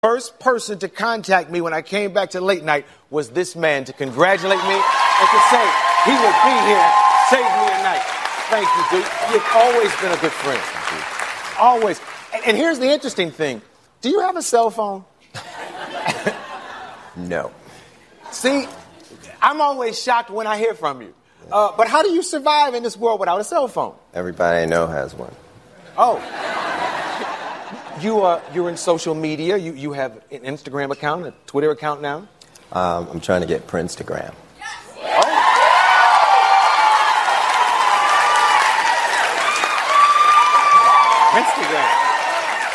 First person to contact me when I came back to late night was this man to congratulate me and to say he would be here, save me a night. Thank you, dude. You've always been a good friend. Always. And here's the interesting thing. Do you have a cell phone? No. See, I'm always shocked when I hear from you. But how do you survive in this world without a cell phone? Everybody I know has one. Oh. You're in social media. You have an Instagram account, a Twitter account now? I'm trying to get Prinstagram. Oh. Instagram.